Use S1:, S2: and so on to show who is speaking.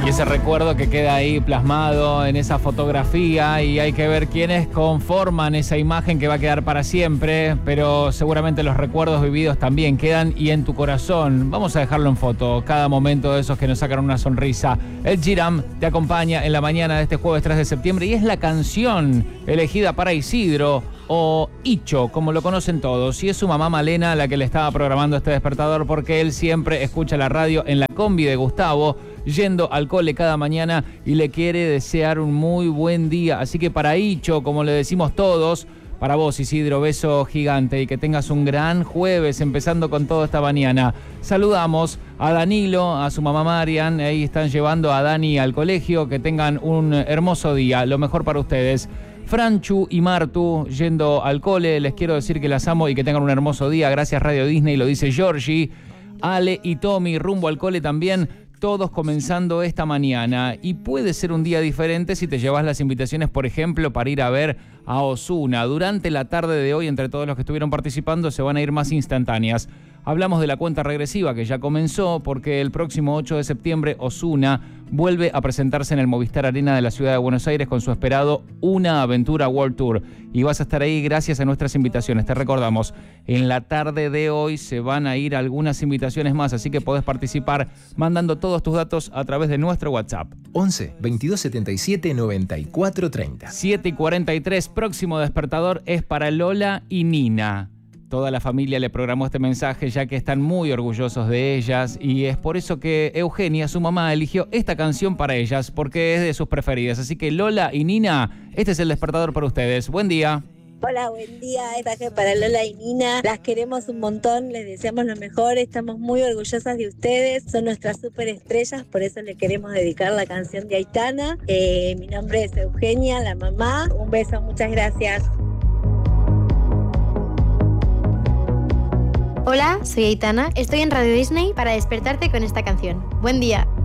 S1: Y ese recuerdo que queda ahí plasmado en esa fotografía, y hay que ver quiénes conforman esa imagen que va a quedar para siempre, pero seguramente los recuerdos vividos también quedan y en tu corazón. Vamos a dejarlo en foto, cada momento de esos que nos sacan una sonrisa. Ed Sheeran te acompaña en la mañana de este jueves 3 de septiembre y es la canción elegida para Isidro, o Icho, como lo conocen todos, y es su mamá Malena la que le estaba programando este despertador, porque él siempre escucha la radio en la combi de Gustavo, yendo al cole cada mañana, y le quiere desear un muy buen día. Así que para Icho, como le decimos todos, para vos, Isidro, beso gigante y que tengas un gran jueves, empezando con todo esta mañana. Saludamos a Danilo, a su mamá Marian, ahí están llevando a Dani al colegio, que tengan un hermoso día, lo mejor para ustedes. Franchu y Martu yendo al cole, les quiero decir que las amo y que tengan un hermoso día. Gracias Radio Disney, lo dice Georgie. Ale y Tommy rumbo al cole también, todos comenzando esta mañana. Y puede ser un día diferente si te llevas las invitaciones, por ejemplo, para ir a ver a Ozuna. Durante la tarde de hoy, entre todos los que estuvieron participando, se van a ir más instantáneas. Hablamos de la cuenta regresiva que ya comenzó, porque el próximo 8 de septiembre Ozuna vuelve a presentarse en el Movistar Arena de la ciudad de Buenos Aires con su esperado Una Aventura World Tour. Y vas a estar ahí gracias a nuestras invitaciones. Te recordamos, en la tarde de hoy se van a ir algunas invitaciones más, así que podés participar mandando todos tus datos a través de nuestro WhatsApp.
S2: 11 22 77 94 30.
S1: 7:43, próximo despertador es para Lola y Nina. Toda la familia le programó este mensaje ya que están muy orgullosos de ellas, y es por eso que Eugenia, su mamá, eligió esta canción para ellas porque es de sus preferidas. Así que Lola y Nina, este es el despertador para ustedes. Buen día.
S3: Hola, buen día. Esta es para Lola y Nina. Las queremos un montón, les deseamos lo mejor. Estamos muy orgullosas de ustedes. Son nuestras superestrellas, por eso le queremos dedicar la canción de Aitana. Mi nombre es Eugenia, la mamá. Un beso, muchas gracias.
S4: Hola, soy Aitana. Estoy en Radio Disney para despertarte con esta canción. Buen día.